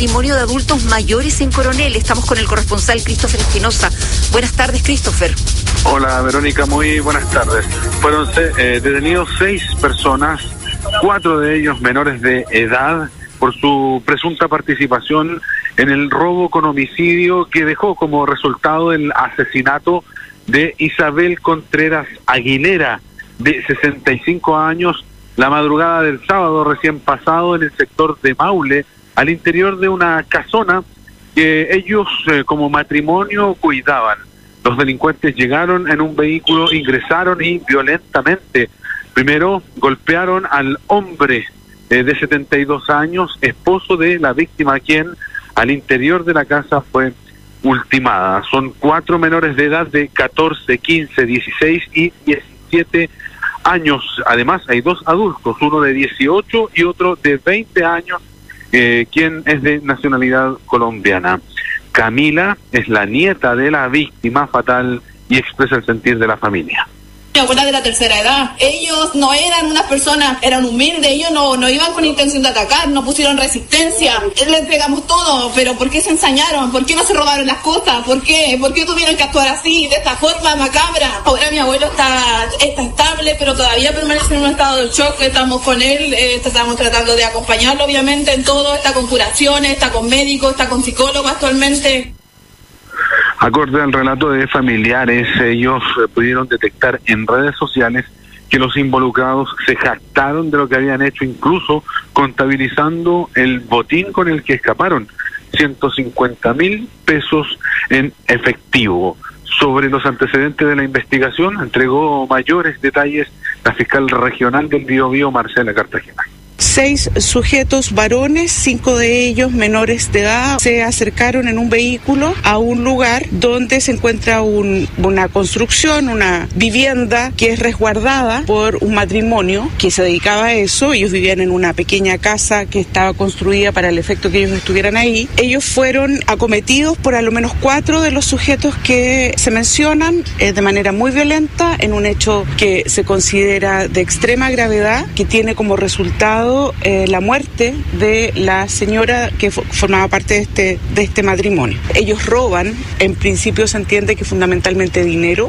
matrimonio de adultos mayores en Coronel. Estamos con el corresponsal Christopher Espinosa. Buenas tardes, Christopher. Hola, Verónica, muy buenas tardes. Fueron detenidos 6 personas, 4 de ellos menores de edad, por su presunta participación en el robo con homicidio que dejó como resultado el asesinato de Isabel Contreras Aguilera, de 65 años, la madrugada del sábado recién pasado en el sector de Maule, al interior de una casona que ellos como matrimonio cuidaban. Los delincuentes llegaron en un vehículo, ingresaron y violentamente, primero golpearon al hombre de 72 años, esposo de la víctima, quien al interior de la casa fue ultimada. Son 4 menores de edad de 14, 15, 16 y 17 años. Además, hay 2 adultos, uno de 18 y otro de 20 años, quien es de nacionalidad colombiana. Camila es la nieta de la víctima fatal y expresa el sentir de la familia. Mi abuela de la tercera edad, ellos no eran unas personas, eran humildes, ellos no iban con intención de atacar, no pusieron resistencia, les pegamos todo, pero ¿por qué se ensañaron? ¿Por qué no se robaron las cosas? ¿Por qué tuvieron que actuar así, de esta forma macabra? Ahora mi abuelo está estable, pero todavía permanece en un estado de shock. Estamos con él, estamos tratando de acompañarlo obviamente en todo, está con curaciones, está con médicos, está con psicólogos actualmente. Acorde al relato de familiares, ellos pudieron detectar en redes sociales que los involucrados se jactaron de lo que habían hecho, incluso contabilizando el botín con el que escaparon, 150.000 pesos en efectivo. Sobre los antecedentes de la investigación, entregó mayores detalles la fiscal regional del Biobío, Marcela Cartagena. 6 sujetos varones, 5 de ellos menores de edad, se acercaron en un vehículo a un lugar donde se encuentra una construcción, una vivienda que es resguardada por un matrimonio que se dedicaba a eso. Ellos vivían en una pequeña casa que estaba construida para el efecto que ellos estuvieran ahí. Ellos fueron acometidos por al menos 4 de los sujetos que se mencionan de manera muy violenta, en un hecho que se considera de extrema gravedad, que tiene como resultado la muerte de la señora que formaba parte de este matrimonio. Ellos roban, en principio se entiende que fundamentalmente dinero.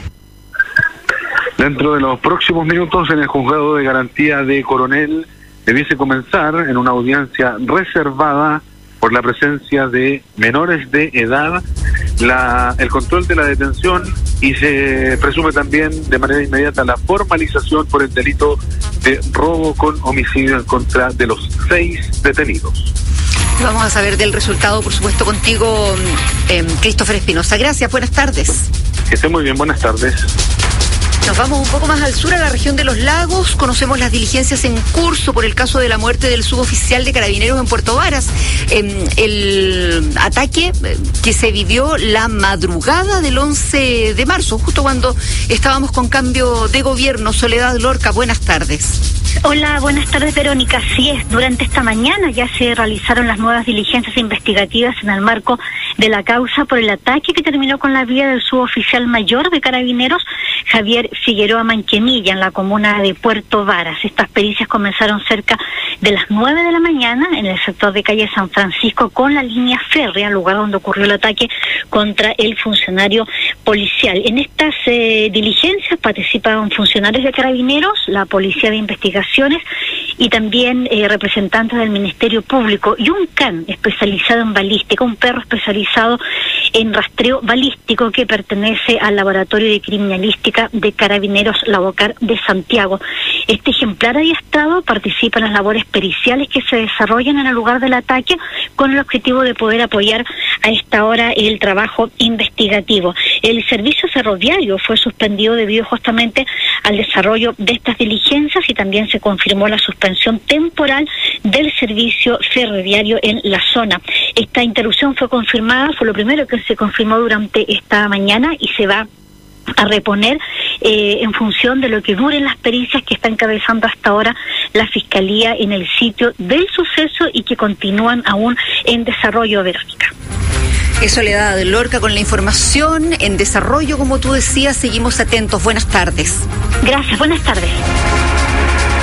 Dentro de los próximos minutos, en el juzgado de garantía de Coronel debiese comenzar en una audiencia reservada por la presencia de menores de edad el control de la detención, y se presume también de manera inmediata la formalización por el delito de robo con homicidio en contra de los 6 detenidos. Vamos a saber del resultado, por supuesto, contigo, Christopher Espinosa. Gracias, buenas tardes. Que esté muy bien, buenas tardes. Nos vamos un poco más al sur, a la región de Los Lagos. Conocemos las diligencias en curso por el caso de la muerte del suboficial de Carabineros en Puerto Varas. El ataque que se vivió la madrugada del 11 de marzo, justo cuando estábamos con cambio de gobierno. Soledad Lorca, buenas tardes. Hola, buenas tardes, Verónica. Así es, durante esta mañana ya se realizaron las nuevas diligencias investigativas en el marco de la causa por el ataque que terminó con la vida del suboficial mayor de Carabineros, Javier Figueroa Manquemilla, en la comuna de Puerto Varas. Estas pericias comenzaron cerca de las 9 de la mañana en el sector de calle San Francisco con la línea férrea, lugar donde ocurrió el ataque contra el funcionario policial. En estas diligencias participaban funcionarios de Carabineros, la Policía de Investigaciones y también representantes del Ministerio Público y un can especializado en balística, un perro especializado en rastreo balístico que pertenece al Laboratorio de Criminalística de Carabineros La Bocar de Santiago. Este ejemplar adiestrado participa en las labores periciales que se desarrollan en el lugar del ataque con el objetivo de poder apoyar a esta hora el trabajo investigativo. El servicio ferroviario fue suspendido debido justamente al desarrollo de estas diligencias y también se confirmó la suspensión temporal del servicio ferroviario en la zona. Esta interrupción fue confirmada, fue lo primero que se confirmó durante esta mañana y se va a reponer en función de lo que duren las pericias que está encabezando hasta ahora la Fiscalía en el sitio del suceso y que continúan aún en desarrollo, Verónica. Soledad Lorca con la información en desarrollo, como tú decías, seguimos atentos. Buenas tardes. Gracias, buenas tardes.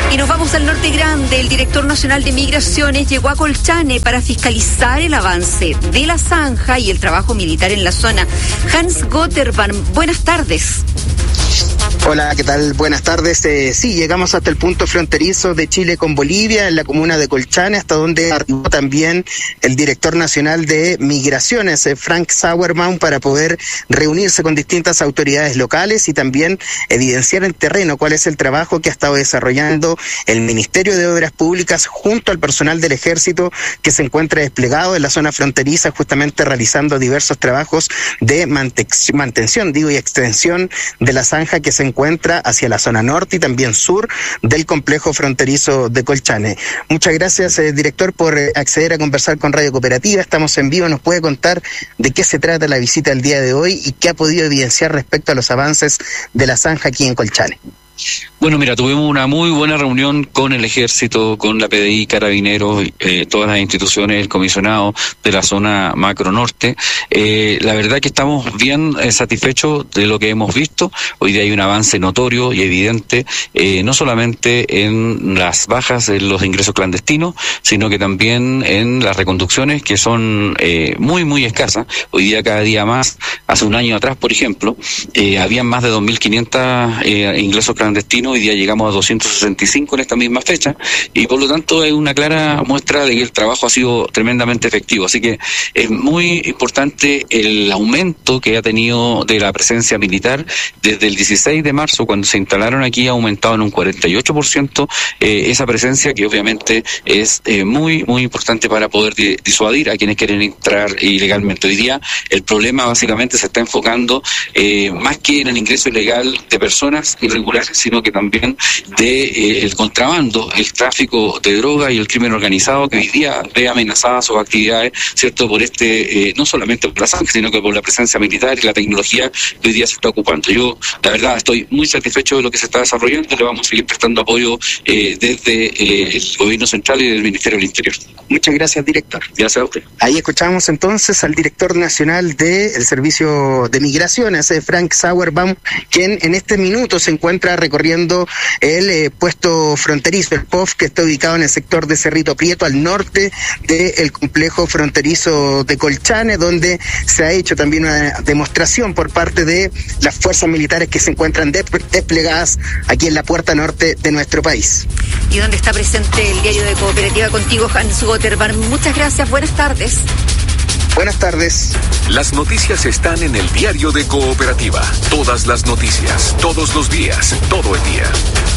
Y nos vamos al Norte Grande. El director nacional de Migraciones llegó a Colchane para fiscalizar el avance de la zanja y el trabajo militar en la zona. Hans Gotterban, buenas tardes. Hola, ¿qué tal? Buenas tardes. Sí, llegamos hasta el punto fronterizo de Chile con Bolivia, en la comuna de Colchane, hasta donde arribó también el director nacional de Migraciones, Frank Sauerbaum, para poder reunirse con distintas autoridades locales y también evidenciar en terreno cuál es el trabajo que ha estado desarrollando el Ministerio de Obras Públicas junto al personal del Ejército que se encuentra desplegado en la zona fronteriza, justamente realizando diversos trabajos de mantención, y extensión de la zanja que se encuentra hacia la zona norte y también sur del complejo fronterizo de Colchane. Muchas gracias, director, por acceder a conversar con Radio Cooperativa. Estamos en vivo. ¿Nos puede contar de qué se trata la visita del día de hoy y qué ha podido evidenciar respecto a los avances de la zanja aquí en Colchane? Bueno, mira, tuvimos una muy buena reunión con el Ejército, con la PDI, Carabineros, todas las instituciones, el comisionado de la zona macro norte. La verdad que estamos bien satisfechos de lo que hemos visto. Hoy día hay un avance notorio y evidente, no solamente en las bajas en los ingresos clandestinos, sino que también en las reconducciones, que son muy escasas. Hoy día, cada día más. Hace un año atrás, por ejemplo, habían más de 2.500 ingresos clandestinos. Hoy día llegamos a 265 en esta misma fecha, y por lo tanto es una clara muestra de que el trabajo ha sido tremendamente efectivo. Así que es muy importante el aumento que ha tenido de la presencia militar desde el 16 de marzo, cuando se instalaron aquí. Ha aumentado en un 48% esa presencia, que obviamente es muy importante para poder disuadir a quienes quieren entrar ilegalmente. Hoy día el problema básicamente se está enfocando más que en el ingreso ilegal de personas irregulares, sino que también de el contrabando, el tráfico de droga y el crimen organizado, que hoy día ve amenazadas sus actividades, ¿cierto? Por no solamente por la zanja, sino que por la presencia militar y la tecnología que hoy día se está ocupando. Yo, la verdad, estoy muy satisfecho de lo que se está desarrollando y le vamos a seguir prestando apoyo desde el Gobierno Central y del Ministerio del Interior. Muchas gracias, director. Gracias a usted. Ahí escuchamos entonces al director nacional del Servicio de Migraciones, Frank Sauerbaum, quien en este minuto se encuentra recorriendo el puesto fronterizo, el POF, que está ubicado en el sector de Cerrito Prieto, al norte del complejo fronterizo de Colchane, donde se ha hecho también una demostración por parte de las fuerzas militares que se encuentran desplegadas aquí en la puerta norte de nuestro país. Y donde está presente el diario de Cooperativa contigo, Hans Gotterban. Muchas gracias, buenas tardes. Buenas tardes. Las noticias están en el diario de Cooperativa. Todas las noticias, todos los días, todo el día.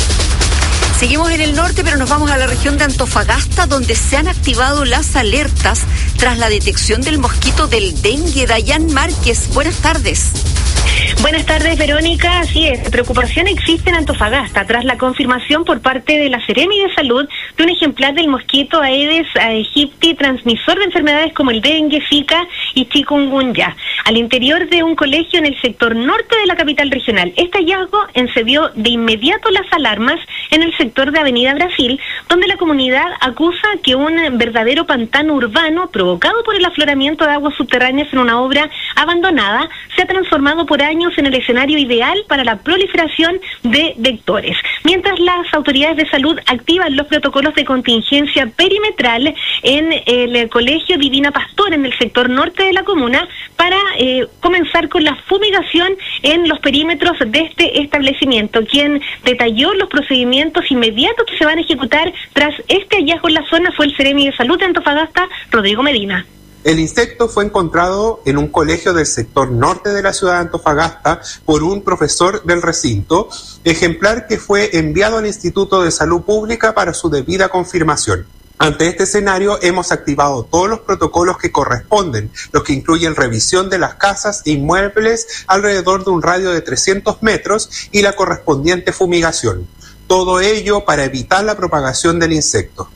Seguimos en el norte, pero nos vamos a la región de Antofagasta, donde se han activado las alertas tras la detección del mosquito del dengue. Dayan Márquez, buenas tardes. Buenas tardes, Verónica. Así es, preocupación existe en Antofagasta tras la confirmación por parte de la Seremi de Salud de un ejemplar del mosquito Aedes aegypti, transmisor de enfermedades como el dengue, zika y chikungunya, al interior de un colegio en el sector norte de la capital regional. Este hallazgo encendió de inmediato las alarmas en el sector de Avenida Brasil, donde la comunidad acusa que un verdadero pantano urbano provocado por el afloramiento de aguas subterráneas en una obra abandonada se ha transformado por años en el escenario ideal para la proliferación de vectores. Mientras las autoridades de salud activan los protocolos de contingencia perimetral en el Colegio Divina Pastora en el sector norte de la comuna para comenzar con la fumigación en los perímetros de este establecimiento. Quien detalló los procedimientos inmediatos que se van a ejecutar tras este hallazgo en la zona fue el Seremi de Salud de Antofagasta, Rodrigo Medina. El insecto fue encontrado en un colegio del sector norte de la ciudad de Antofagasta por un profesor del recinto, ejemplar que fue enviado al Instituto de Salud Pública para su debida confirmación. Ante este escenario hemos activado todos los protocolos que corresponden, los que incluyen revisión de las casas e inmuebles alrededor de un radio de 300 metros y la correspondiente fumigación. Todo ello para evitar la propagación del insecto.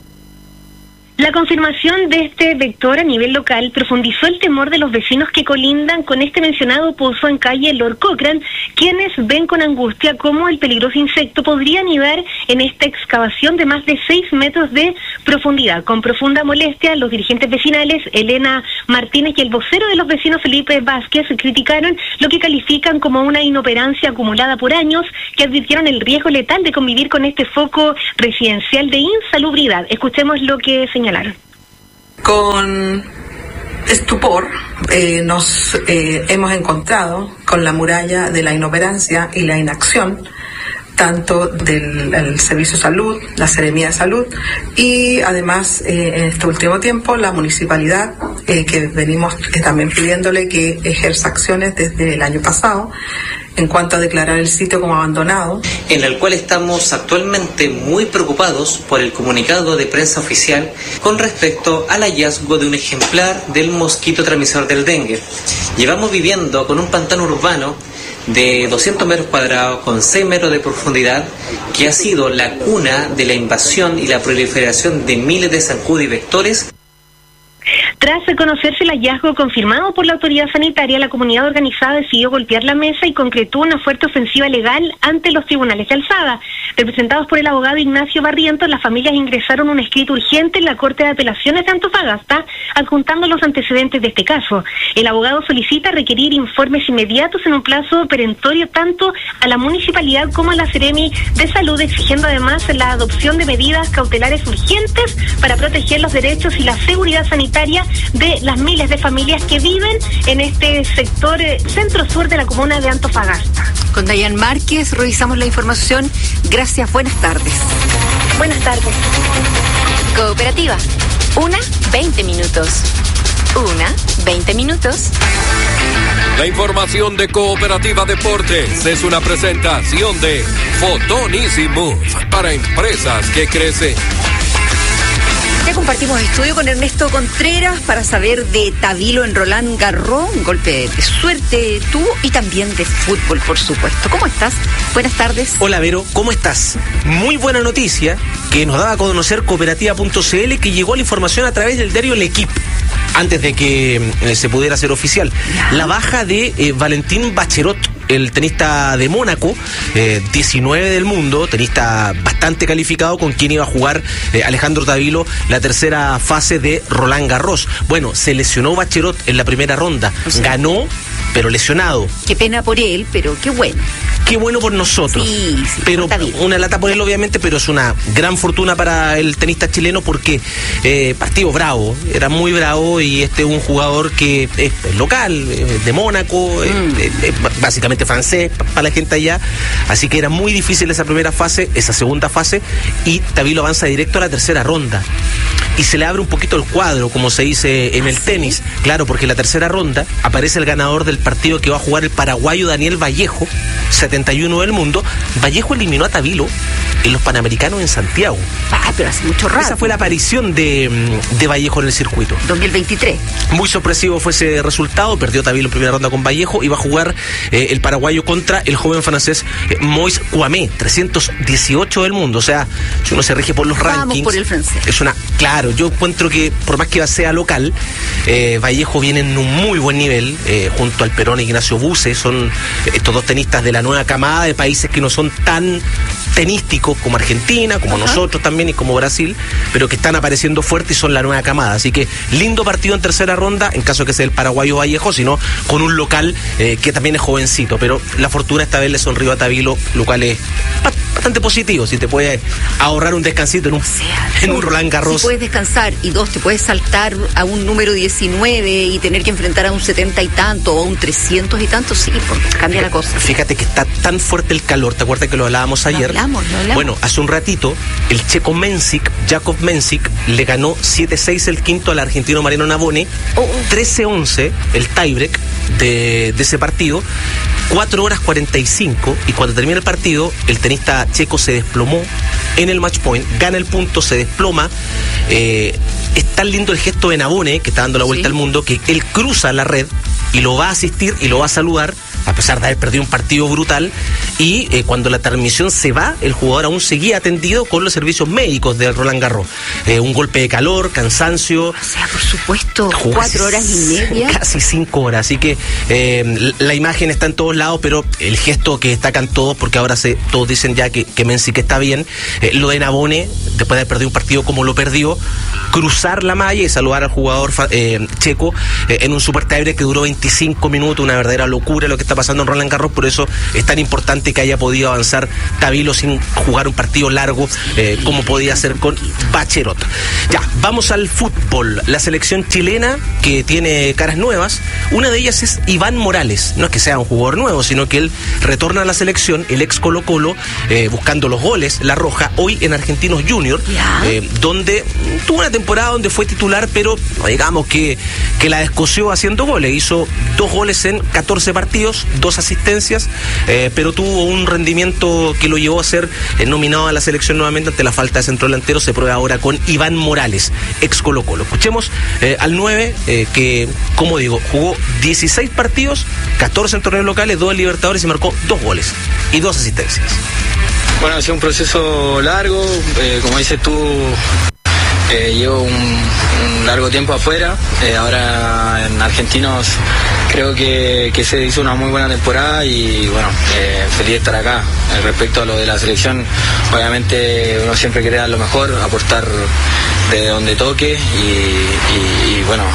La confirmación de este vector a nivel local profundizó el temor de los vecinos que colindan con este mencionado pozo en calle Lord Cochrane, quienes ven con angustia cómo el peligroso insecto podría anidar en esta excavación de más de 6 metros de profundidad. Con profunda molestia, los dirigentes vecinales, Elena Martínez y el vocero de los vecinos Felipe Vázquez criticaron lo que califican como una inoperancia acumulada por años, que advirtieron el riesgo letal de convivir con este foco residencial de insalubridad. Escuchemos lo que señalaron. Con estupor nos hemos encontrado con la muralla de la inoperancia y la inacción tanto del Servicio de Salud, la Seremía de Salud y además en este último tiempo la municipalidad que venimos también pidiéndole que ejerza acciones desde el año pasado en cuanto a declarar el sitio como abandonado. En el cual estamos actualmente muy preocupados por el comunicado de prensa oficial con respecto al hallazgo de un ejemplar del mosquito transmisor del dengue. Llevamos viviendo con un pantano urbano de 200 metros cuadrados con 6 metros de profundidad, que ha sido la cuna de la invasión y la proliferación de miles de zancudos y vectores. Tras conocerse el hallazgo confirmado por la autoridad sanitaria, la comunidad organizada decidió golpear la mesa y concretó una fuerte ofensiva legal ante los tribunales de alzada. Representados por el abogado Ignacio Barrientos, las familias ingresaron un escrito urgente en la Corte de Apelaciones de Antofagasta, adjuntando los antecedentes de este caso. El abogado solicita requerir informes inmediatos en un plazo perentorio tanto a la municipalidad como a la Seremi de Salud, exigiendo además la adopción de medidas cautelares urgentes para proteger los derechos y la seguridad sanitaria de las miles de familias que viven en este sector centro-sur de la comuna de Antofagasta. Con Dayan Márquez revisamos la información. Gracias, buenas tardes. Buenas tardes. Cooperativa, 1:20 minutos. 1:20 minutos. La información de Cooperativa Deportes es una presentación de Fotón Easy Move para empresas que crecen. Ya compartimos estudio con Ernesto Contreras para saber de Tavilo en Roland Garros, un golpe de suerte tuvo y también de fútbol, por supuesto. ¿Cómo estás? Buenas tardes. Hola Vero, ¿cómo estás? Muy buena noticia que nos daba a conocer Cooperativa.cl, que llegó la información a través del diario L'Equipe antes de que se pudiera hacer oficial. La baja de Valentín Baccherot, el tenista de Mónaco, 19 del mundo, tenista bastante calificado, con quien iba a jugar Alejandro Tavilo la tercera fase de Roland Garros. Bueno, se lesionó Baccherot en la primera ronda, ganó, pero lesionado. Qué pena por él, pero qué bueno. Qué bueno por nosotros. Sí, pero una lata por él, obviamente, pero es una gran fortuna para el tenista chileno porque partido bravo, era muy bravo, y este es un jugador que es local, de Mónaco, básicamente francés para la gente allá, así que era muy difícil esa primera fase, esa segunda fase, y Tavilo avanza directo a la tercera ronda. Y se le abre un poquito el cuadro, como se dice en el tenis. Claro, porque en la tercera ronda aparece el ganador del partido que va a jugar el paraguayo Daniel Vallejo, 71 del mundo. Vallejo eliminó a Tavilo en los Panamericanos en Santiago. Pero hace mucho rato. Esa fue la aparición de Vallejo en el circuito. 2023. Muy sorpresivo fue ese resultado. Perdió Tavilo en primera ronda con Vallejo. Iba a jugar el paraguayo contra el joven francés Moïse Kouamé, 318 del mundo. O sea, si uno se rige por los rankings, por el francés. Es una... Claro, yo encuentro que por más que sea local, Vallejo viene en un muy buen nivel, junto al Perón e Ignacio Buse. Son estos dos tenistas de la nueva camada de países que no son tan tenísticos como Argentina, como nosotros también y como Brasil, pero que están apareciendo fuertes y son la nueva camada. Así que lindo partido en tercera ronda, en caso que sea el paraguayo Vallejo, sino con un local que también es jovencito, pero la fortuna esta vez le sonrió a Tavilo, lo cual es bastante positivo. Si te puedes ahorrar un descansito en un Roland Garros. Si puedes descansar, y dos, te puedes saltar a un número 19 y tener que enfrentar a un 70 y tanto o a un 300 y tanto, sí, porque cambia la cosa. Fíjate que está tan fuerte el calor, ¿te acuerdas que lo hablábamos ayer? Lo hablamos. Bueno, hace un ratito, el checo Jakub Mensik, le ganó 7-6 el quinto al argentino Mariano Navone, 13-11 el tiebreak de ese partido, 4 horas 45, y cuando termina el partido, el tenista checo se desplomó en el match point, gana el punto, se desploma. Es tan lindo el gesto de Navone, que está dando la vuelta al mundo, que él cruza la red y lo va a asistir y lo va a saludar a pesar de haber perdido un partido brutal, y cuando la transmisión se va, el jugador aún seguía atendido con los servicios médicos de Roland Garros. Un golpe de calor, cansancio. O sea, por supuesto, 4 horas y media. Casi 5 horas, así que la imagen está en todos lados, pero el gesto que destacan todos, porque ahora todos dicen ya que Menzies que está bien, lo de Nabone, después de haber perdido un partido como lo perdió, cruzar la malla y saludar al jugador checo en un super tiebreak que duró 25 minutos, una verdadera locura lo que está pasando en Roland Garros. Por eso es tan importante que haya podido avanzar Tabilo sin jugar un partido largo como podía hacer con Bacherot. Ya, vamos al fútbol. La selección chilena, que tiene caras nuevas, una de ellas es Iván Morales. No es que sea un jugador nuevo, sino que él retorna a la selección, el ex Colo-Colo, buscando los goles, la roja, hoy en Argentinos Junior, donde tuvo una temporada donde fue titular, pero digamos que la descoció haciendo goles. Hizo 2 goles en 14 partidos, 2 asistencias, pero tuvo un rendimiento que lo llevó a ser nominado a la selección nuevamente ante la falta de centro delantero. Se prueba ahora con Iván Morales, ex Colo-Colo. Escuchemos al 9, que, como digo, jugó 16 partidos, 14 en torneos locales, 2 en Libertadores y marcó 2 goles y 2 asistencias. Bueno, ha sido un proceso largo, como dices tú, llevo un largo tiempo afuera, ahora en Argentinos creo que se hizo una muy buena temporada y bueno, feliz de estar acá. Respecto a lo de la selección, obviamente uno siempre quiere dar lo mejor, aportar de donde toque y bueno,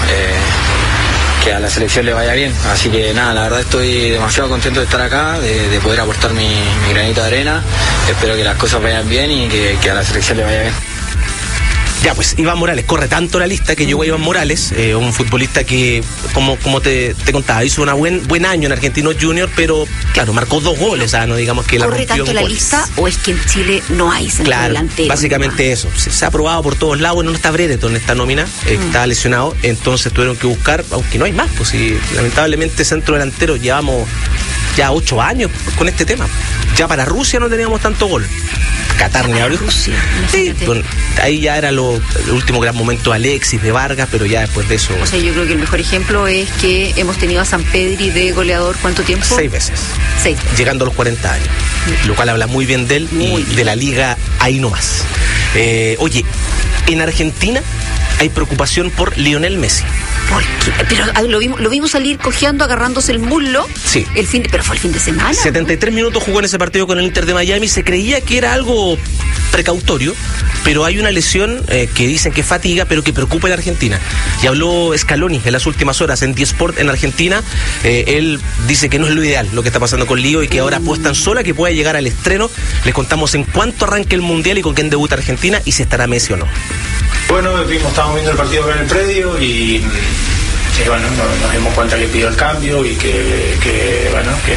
que a la selección le vaya bien. Así que nada, la verdad estoy demasiado contento de estar acá, de poder aportar mi granito de arena. Espero que las cosas vayan bien y que a la selección le vaya bien. Ya, pues Iván Morales, corre tanto la lista que llegó Iván Morales, un futbolista que, como te contaba, hizo un buen año en Argentinos Junior, pero claro, marcó 2 goles, no digamos que la rompió. ¿Corre tanto la goles. Lista o es que en Chile no hay centro delantero? Básicamente eso. Se ha probado por todos lados, no está Brereton en esta nómina, está lesionado, entonces tuvieron que buscar, aunque no hay más, pues si lamentablemente centro delantero llevamos ya 8 años con este tema. Ya para Rusia no teníamos tanto gol. Qatar ni hablar. Sí, bueno, ahí ya era el último gran momento de Alexis, de Vargas, pero ya después de eso. O sea, yo creo que el mejor ejemplo es que hemos tenido a Sampedri de goleador, ¿cuánto tiempo? 6 veces. 6. Llegando a los 40 años. Lo cual habla muy bien de él y de la liga ahí nomás. Oye, en Argentina hay preocupación por Lionel Messi. ¿Por qué? Pero lo vimos salir cojeando, agarrándose el muslo. Sí. Pero fue el fin de semana. 73 minutos jugó en ese partido con el Inter de Miami. Se creía que era algo precautorio, pero hay una lesión que dicen que es fatiga, pero que preocupa en Argentina. Y habló Scaloni en las últimas horas en D-Sport en Argentina. Él dice que no es lo ideal lo que está pasando con Lío y que ahora apuestan sola que pueda llegar al estreno. Les contamos en cuánto arranque el Mundial y con quién debuta Argentina y si estará Messi o no. Bueno, estábamos viendo el partido acá en el predio y bueno, nos dimos cuenta que pidió el cambio y que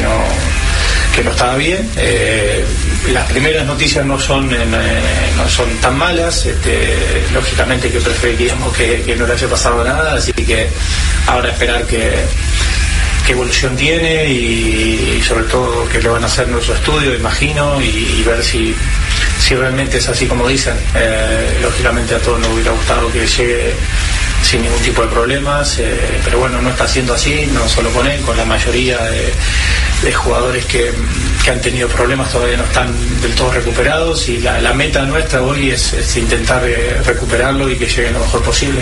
no estaba bien. Las primeras noticias no son tan malas, lógicamente que preferiríamos que no le haya pasado nada, así que ahora esperar qué evolución tiene y sobre todo que le van a hacer nuestro estudio, imagino, y ver si realmente es así como dicen. Lógicamente a todos nos hubiera gustado que llegue sin ningún tipo de problemas, pero bueno, no está siendo así, no solo con él, con la mayoría de jugadores que han tenido problemas todavía no están del todo recuperados y la meta nuestra hoy es intentar recuperarlo y que llegue lo mejor posible.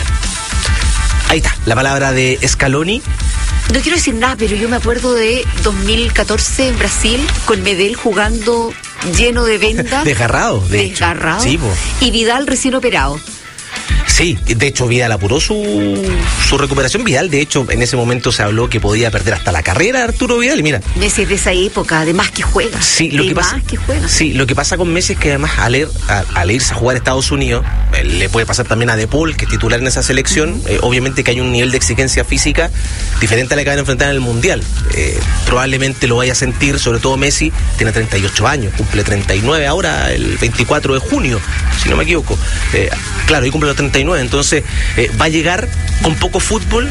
Ahí está, la palabra de Scaloni. No quiero decir nada, pero yo me acuerdo de 2014 en Brasil, con Medel jugando lleno de vendas. Desgarrado, de hecho. Sí, y Vidal recién operado. Sí, de hecho Vidal apuró su recuperación. Vidal, de hecho, en ese momento se habló que podía perder hasta la carrera de Arturo Vidal. Y mira, Messi es de esa época, además que juega. Sí, lo que pasa con Messi es que además al irse a jugar a Estados Unidos, le puede pasar también a De Paul, que es titular en esa selección. Obviamente que hay un nivel de exigencia física diferente a la que van a enfrentar en el Mundial. Probablemente lo vaya a sentir, sobre todo Messi, tiene 38 años, cumple 39 ahora, el 24 de junio, si no me equivoco. Claro, y cumple los 39, entonces va a llegar con poco fútbol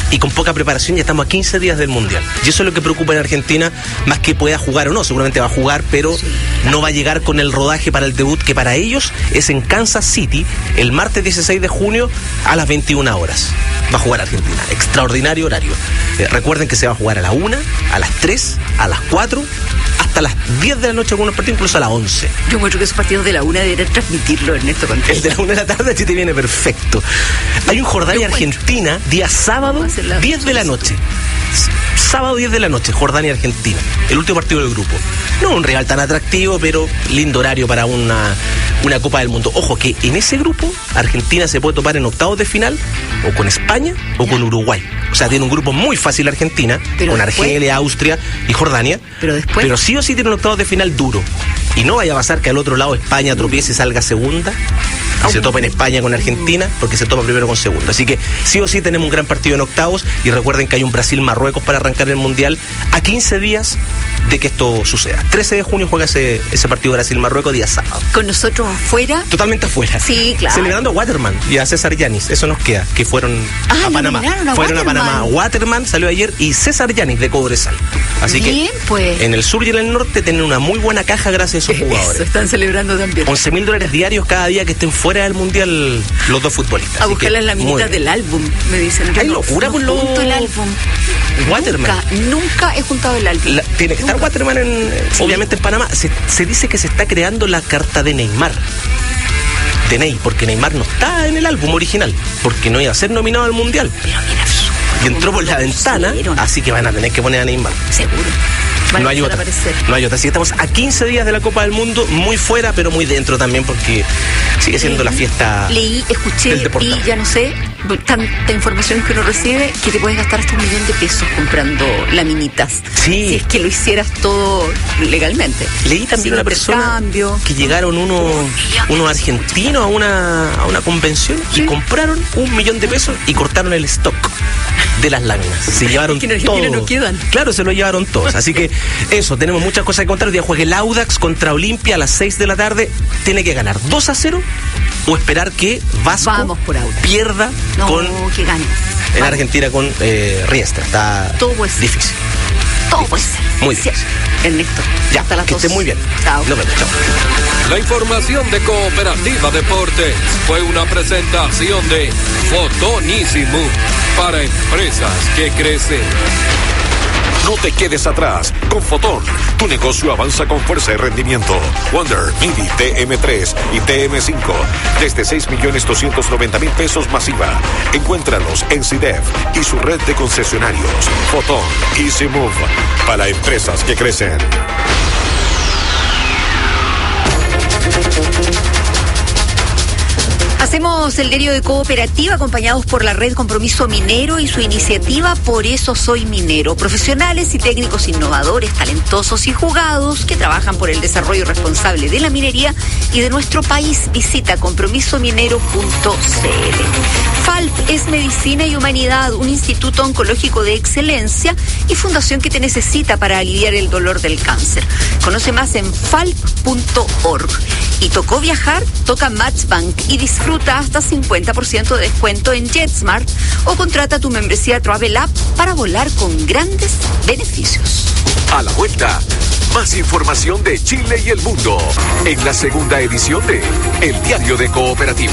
y con poca preparación. Ya estamos a 15 días del Mundial. Y eso es lo que preocupa en Argentina, más que pueda jugar o no. Seguramente va a jugar, pero no va a llegar con el rodaje para el debut, que para ellos es en Kansas City, el martes 16 de junio a las 21 horas. Va a jugar Argentina. Extraordinario horario. Recuerden que se va a jugar a la 1, a las 3, a las 4, hasta las 10 de la noche algunos partidos, incluso a las 11. Yo encuentro que esos partidos de la 1 deberían transmitirlo, Ernesto Contreras. El de la 1 de la tarde sí te viene perfecto. Hay un Jordania-Argentina, día sábado, 10 de la noche. Sábado 10 de la noche, Jordania-Argentina. El último partido del grupo. No un rival tan atractivo, pero lindo horario para una Copa del Mundo. Ojo que en ese grupo, Argentina se puede topar en octavos de final, o con España, o con Uruguay. O sea, tiene un grupo muy fácil Argentina, pero con después, Argelia, Austria y Jordania. Pero sí o sí tiene un octavos de final duro. Y no vaya a pasar que al otro lado España tropiece y salga segunda. Y se topa en España con Argentina, porque se topa primero con segundo. Así que sí o sí tenemos un gran partido en octavos. Y recuerden que hay un Brasil-Marruecos para arrancar el Mundial a 15 días de que esto suceda. 13 de junio juega ese partido Brasil-Marruecos, día sábado. ¿Con nosotros afuera? Totalmente afuera. Sí, claro. Celebrando a Waterman y a César Yanis. Eso nos queda, que fueron a Panamá. Fueron a Panamá. Waterman salió ayer y César Yanis de Cobresal. Así que pues, en el sur y en el norte tienen una muy buena caja gracias a esos jugadores. Eso, están celebrando también. $11,000 diarios cada día que estén fuera del Mundial los dos futbolistas. A buscar las laminitas del álbum, me dicen. Hay locura con los... el álbum. Waterman. Nunca he juntado el álbum. Tiene que estar Waterman obviamente en Panamá. Se dice que se está creando la carta de Neymar. De Ney, porque Neymar no está en el álbum original, porque no iba a ser nominado al Mundial. Y entró por la ventana, así que van a tener que poner a Neymar. Seguro. No hay otra. Así que estamos a 15 días de la Copa del Mundo, muy fuera, pero muy dentro también, porque sigue siendo la fiesta. Leí, escuché y ya no sé, tanta información que uno recibe, que te puedes gastar hasta $1.000.000 comprando laminitas. Sí. Si es que lo hicieras todo legalmente. Leí también una persona que llegaron unos argentinos a una convención y compraron $1.000.000 y cortaron el stock de las láminas. Se llevaron todo. No quedan. Claro, se lo llevaron todos. Así que eso, tenemos muchas cosas que contar. Hoy día juegue el Audax contra Olimpia a las 6 de la tarde. Tiene que ganar 2-0 o esperar que Vasco pierda que gane. En Argentina con Riestra. Está difícil. Todo puede ser. Muy difícil. Ernesto. Ya, hasta las 2. Que esté muy bien. Chao. Nos vemos. Chao. La información de Cooperativa Deportes fue una presentación de Fotonísimo para empresas que crecen. No te quedes atrás. Con Fotón, tu negocio avanza con fuerza y rendimiento. Wonder, Midi, TM3 y TM5. Desde $6,290,000 masiva. Encuéntralos en CIDEF y su red de concesionarios. Fotón, Easy Move. Para empresas que crecen. Hacemos el diario de Cooperativa acompañados por la Red Compromiso Minero y su iniciativa Por eso soy minero. Profesionales y técnicos innovadores, talentosos y jugados que trabajan por el desarrollo responsable de la minería y de nuestro país. Visita compromisominero.cl. FALP es Medicina y Humanidad, un instituto oncológico de excelencia y fundación que te necesita para aliviar el dolor del cáncer. Conoce más en falp.org. Y tocó viajar, toca Matchbank y disfruta hasta 50% de descuento en JetSmart o contrata tu membresía Travel App para volar con grandes beneficios. A la vuelta, más información de Chile y el mundo en la segunda edición de El Diario de Cooperativa.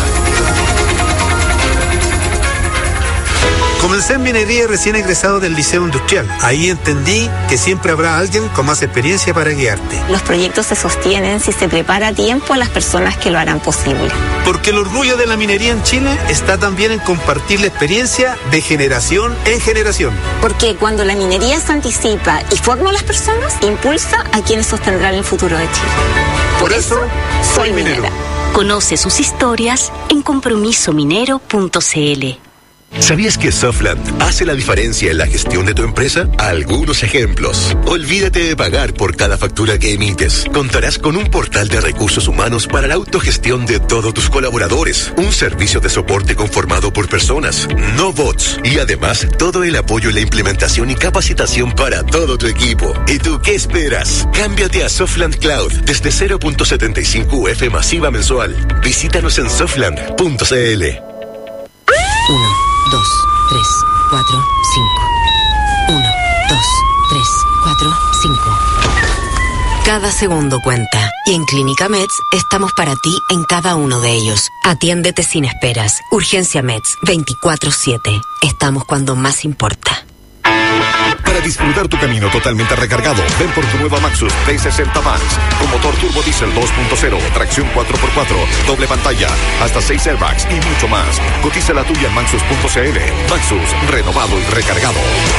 Comencé en minería recién egresado del Liceo Industrial. Ahí entendí que siempre habrá alguien con más experiencia para guiarte. Los proyectos se sostienen si se prepara a tiempo a las personas que lo harán posible. Porque el orgullo de la minería en Chile está también en compartir la experiencia de generación en generación. Porque cuando la minería se anticipa y forma a las personas, impulsa a quienes sostendrán el futuro de Chile. Por eso, soy minero. Conoce sus historias en compromisominero.cl. ¿Sabías que Softland hace la diferencia en la gestión de tu empresa? Algunos ejemplos. Olvídate de pagar por cada factura que emites. Contarás con un portal de recursos humanos para la autogestión de todos tus colaboradores. Un servicio de soporte conformado por personas, no bots. Y además, todo el apoyo en la implementación y capacitación para todo tu equipo. ¿Y tú qué esperas? Cámbiate a Softland Cloud desde 0.75 UF masiva mensual. Visítanos en softland.cl. 1, 2, 3, 4, 1, 2, 3, 4, 5. Cada segundo cuenta. Y en Clínica Meds estamos para ti en cada uno de ellos. Atiéndete sin esperas. Urgencia Meds, 24/7. Estamos cuando más importa. Para disfrutar tu camino totalmente recargado, ven por tu nueva Maxus T60 Max, con motor turbo diésel 2.0, tracción 4x4, doble pantalla, hasta 6 airbags y mucho más. Cotiza la tuya en Maxus.cl. Maxus, renovado y recargado.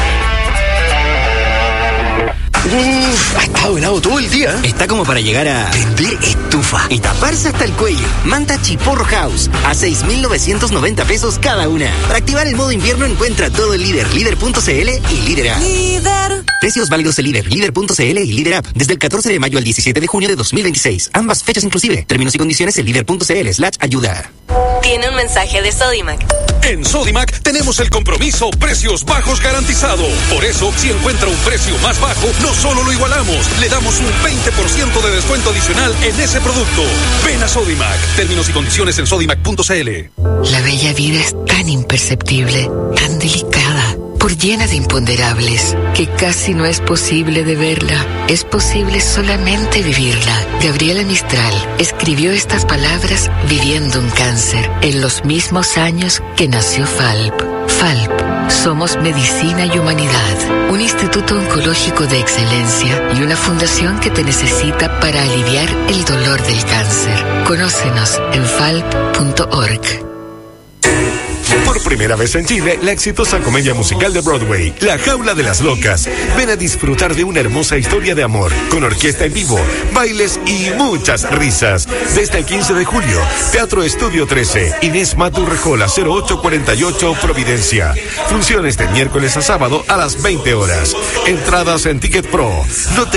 Ha estado helado todo el día. Está como para llegar a vender estufa y taparse hasta el cuello. Manta Chiporro House a 6,990 pesos cada una. Para activar el modo invierno encuentra todo el Líder, Líder.cl y Líder App. Líder. Precios válidos de Líder, Líder.cl y Líder App desde el 14 de mayo al 17 de junio de 2026. Ambas fechas inclusive. Términos y condiciones en Líder.cl/ayuda. Tiene un mensaje de Sodimac. En Sodimac tenemos el compromiso precios bajos garantizado. Por eso, si encuentra un precio más bajo, no solo lo igualamos, le damos un 20% de descuento adicional en ese producto. Ven a Sodimac. Términos y condiciones en sodimac.cl. La bella vida es tan imperceptible, tan delicada, por llena de imponderables, que casi no es posible de verla. Es posible solamente vivirla. Gabriela Mistral escribió estas palabras viviendo un cáncer en los mismos años que nació FALP. FALP, somos medicina y humanidad, un instituto oncológico de excelencia y una fundación que te necesita para aliviar el dolor del cáncer. Conócenos en falp.org. Por primera vez en Chile, la exitosa comedia musical de Broadway, La Jaula de las Locas. Ven a disfrutar de una hermosa historia de amor, con orquesta en vivo, bailes y muchas risas. Desde el 15 de julio, Teatro Estudio 13, Inés Matu Rejola, 0848 Providencia. Funciones de miércoles a sábado a las 20 horas. Entradas en Ticket Pro. No te